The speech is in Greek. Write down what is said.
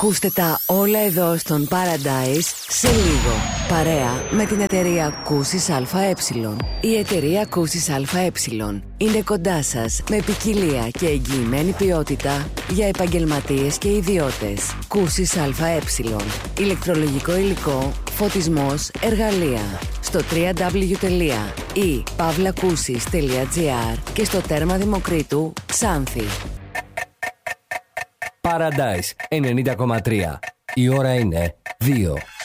Ακούστε τα όλα εδώ στον Paradise σε λίγο. Παρέα με την εταιρεία Κούσης ΑΕ. Η εταιρεία Κούσης ΑΕ είναι κοντά σας με ποικιλία και εγγυημένη ποιότητα για επαγγελματίες και ιδιώτες. Κούσης ΑΕ. Ηλεκτρολογικό υλικό, φωτισμός, εργαλεία. Στο www.pavlakusis.gr και στο τέρμα Δημοκρίτου Ξάνθη. Paradise 90,3. Η ώρα είναι 2.